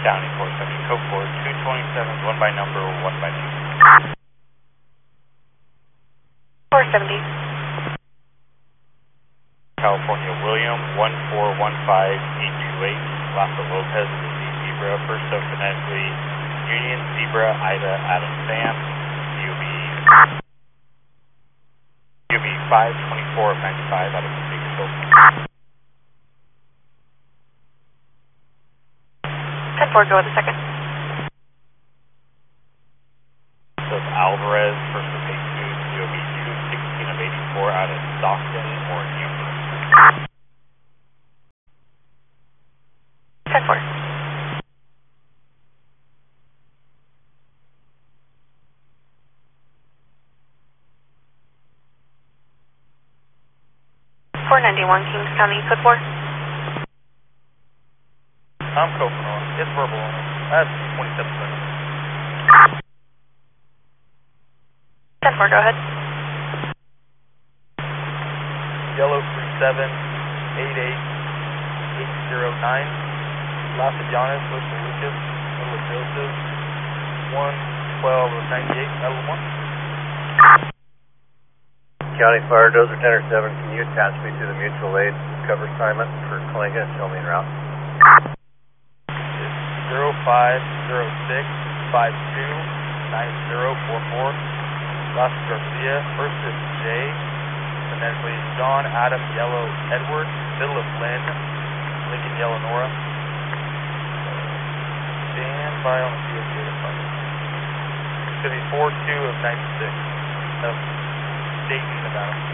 County 470, code 4, 227, one by number, one by name. 470. California William, 1415828, Lasso Lopez, Lucy Zebra, First of phonetically Union, Zebra, Ida, Adam Sam, UB 524 of 95 out of Bakersfield. 10-4, go with the second. So it's Alvarez, First of Jesus, UB 216 of 84 out of Stockton or Newburgh. 10-4. 491, Kings County, code 4. I'm coping on. It's verbal on it. That's 27 seconds. 10-4, go ahead. Yellow 3788809, Las Llanas, Costa Lucas, Little Joseph, 112 of 98, level 1. County Fire, Dozer 10 or 7, can you attach me to the mutual aid cover assignment for Kalinga? Show me en route. It's 0506529044, Las Garcia, first is J, phonetically John, Adam, Yellow, Edward, middle of Lynn, Lincoln, Yellow, Nora. Stand by on the field here. It's going to be 42 of 96 of Dayton, Nevada.